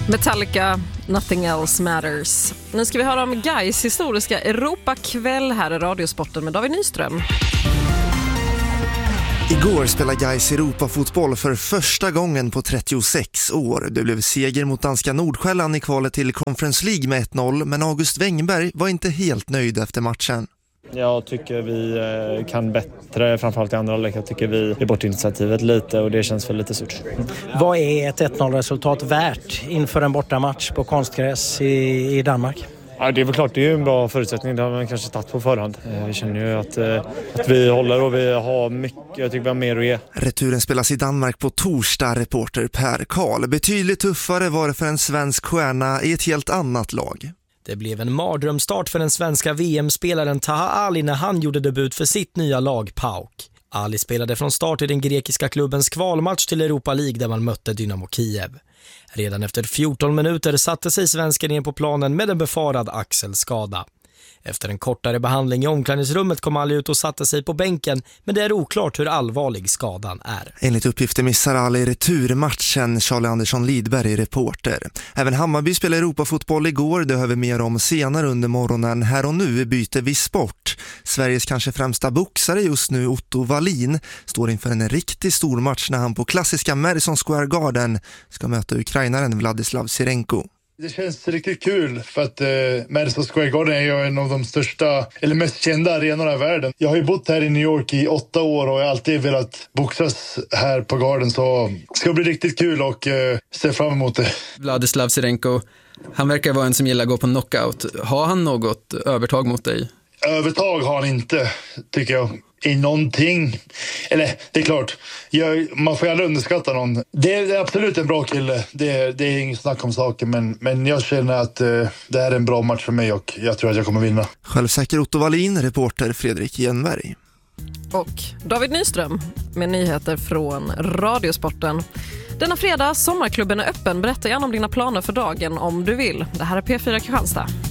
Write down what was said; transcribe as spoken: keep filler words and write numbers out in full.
Metallica, Nothing Else Matters. Nu ska vi höra om Gais historiska Europakväll här i Radiosporten med David Nyström. Igår spelade Gais Europafotboll för första gången på trettiosex år. Det blev seger mot danska Nordsjälland i kvalet till Conference League med ett noll, men August Wengberg var inte helt nöjd efter matchen. Jag tycker vi kan bättre, framförallt i andra halvlek. Jag tycker vi är bort initiativet lite och det känns väl lite surt. Vad är ett ett noll-resultat värt inför en bortamatch på konstgräs i, i Danmark? Ja, det är väl klart, det är en bra förutsättning. Det har man kanske tagit på förhand. Vi känner ju att, att vi håller och vi har mycket, jag tycker vi har mer att ge. Returen spelas i Danmark på torsdag, reporter Per Karl. Betydligt tuffare var det för en svensk stjärna i ett helt annat lag. Det blev en mardrömstart för den svenska V M-spelaren Taha Ali när han gjorde debut för sitt nya lag P A O K. Ali spelade från start i den grekiska klubbens kvalmatch till Europa League där man mötte Dynamo Kiev. Redan efter fjorton minuter satte sig svensken ner på planen med en befarad axelskada. Efter en kortare behandling i omklädningsrummet kom Ali ut och satte sig på bänken, men det är oklart hur allvarlig skadan är. Enligt uppgifter missar Ali returmatchen, Charlie Andersson Lidberg, reporter. Även Hammarby spelade Europafotboll igår, det hör vi mer om senare under morgonen. Här och nu byter vi sport. Sveriges kanske främsta boxare just nu, Otto Wallin, står inför en riktigt stor match när han på klassiska Madison Square Garden ska möta ukrainaren Vladislav Sirenko. Det känns riktigt kul för att eh, Madison Square Garden är ju en av de största eller mest kända arenorna i världen. Jag har ju bott här i New York i åtta år och jag har alltid velat boxas här på Garden, så det ska bli riktigt kul och eh, se fram emot det. Vladislav Sirenko, han verkar vara en som gillar att gå på knockout. Har han något övertag mot dig? Övertag har han inte, tycker jag. I någonting. Eller, det är klart. Jag, man får ju aldrig underskatta någon. Det är, det är absolut en bra kille. Det är, det är inget snack om saken. Men, men jag känner att eh, det här är en bra match för mig och jag tror att jag kommer vinna. Självsäker Otto Wallin, reporter Fredrik Jenberg. Och David Nyström med nyheter från Radiosporten. Denna fredag, sommarklubben är öppen. Berätta gärna om dina planer för dagen om du vill. Det här är P fyra Kristianstad.